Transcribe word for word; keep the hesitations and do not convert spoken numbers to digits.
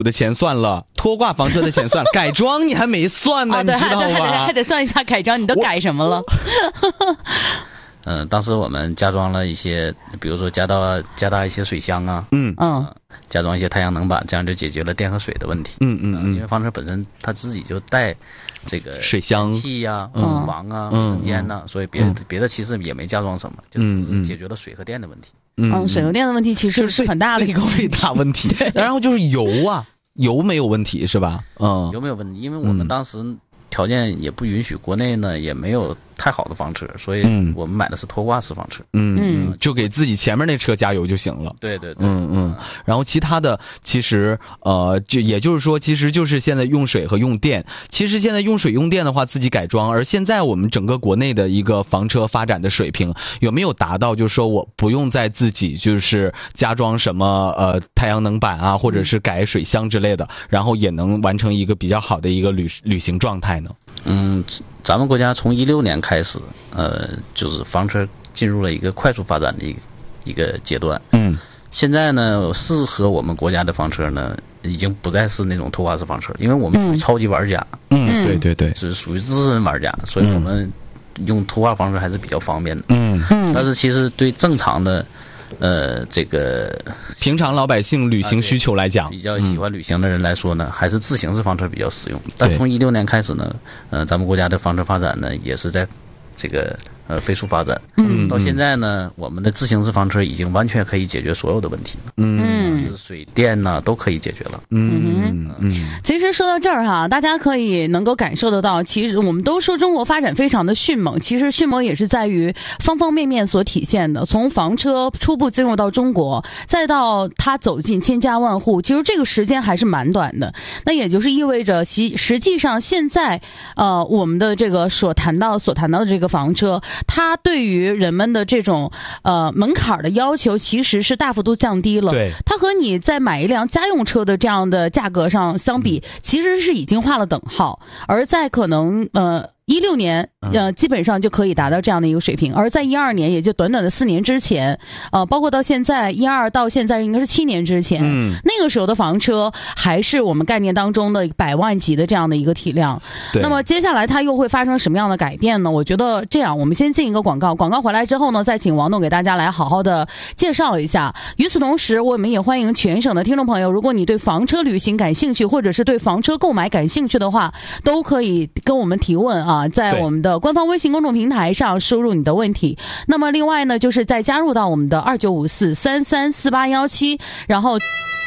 的钱算了，拖挂房车的钱算了，改装你还没算呢， 啊、对你知道吧？ 还得算一下改装，你都改什么了？ 嗯、呃，当时我们加装了一些，比如说加到加大一些水箱啊， 嗯嗯、 呃，加装一些太阳能板，这样就解决了电和水的问题。 嗯嗯嗯、 呃，因为房车本身它自己就带这个水箱、 气呀、 嗯、 厨房啊、卫生间呐，所以别嗯别的其实也没加装什么，就只是解决了水和电的问题。 嗯，嗯水和电的问题其实是很大的一个最大问题。然后就是油啊，油没有问题是吧？嗯， 油没有问题，因为我们当时条件也不允许，国内呢也没有太好的房车，所以我们买的是拖挂式房车。 嗯嗯，就给自己前面那车加油就行了。 对对对， 嗯嗯。然后其他的其实呃，就也就是说，其实就是现在用水和用电。其实现在用水用电的话，自己改装。而现在我们整个国内的一个房车发展的水平，有没有达到就是说我不用再自己就是加装什么呃太阳能板啊，或者是改水箱之类的，然后也能完成一个比较好的一个旅旅行状态呢？ 嗯，咱们国家从一六年开始，呃，就是房车进入了一个快速发展的一个一个阶段。 嗯， 现在呢，适合我们国家的房车呢，已经不再是那种拖挂式房车，因为我们属于超级玩家。 嗯，对对对， 是属于资深玩家，所以我们用拖挂房车还是比较方便的。 嗯嗯，但是其实对正常的。呃，这个平常老百姓旅行需求来讲， 啊、比较喜欢旅行的人来说呢，嗯、还是自行式房车比较实用。但从一六年开始呢，呃，咱们国家的房车发展呢，也是在这个呃飞速发展。 嗯， 到现在呢，我们的自行式房车已经完全可以解决所有的问题了。 嗯， 就是水电呢、啊、都可以解决了。 嗯嗯。 其实说到这儿哈，大家可以能够感受得到，其实我们都说中国发展非常的迅猛，其实迅猛也是在于方方面面所体现的。从房车初步进入到中国，再到它走进千家万户，其实这个时间还是蛮短的。那也就是意味着，实实际上现在呃我们的这个所谈到所谈到的这个房车，它对于人们的这种呃门槛的要求，其实是大幅度降低了。 对， 它和你在买一辆家用车的这样的价格上相比，其实是已经画了等号。而在可能呃一六年，呃，基本上就可以达到这样的一个水平。而在一二年，也就短短的四年之前，呃，包括到现在一二到现在应该是七年之前，嗯，那个时候的房车还是我们概念当中的百万级的这样的一个体量。那么接下来它又会发生什么样的改变呢？我觉得这样，我们先进一个广告，广告回来之后呢，再请王董给大家来好好的介绍一下。与此同时，我们也欢迎全省的听众朋友，如果你对房车旅行感兴趣，或者是对房车购买感兴趣的话，都可以跟我们提问啊。在我们的官方微信公众平台上输入你的问题。那么另外呢，就是再加入到我们的二九五四三三四八幺七，然后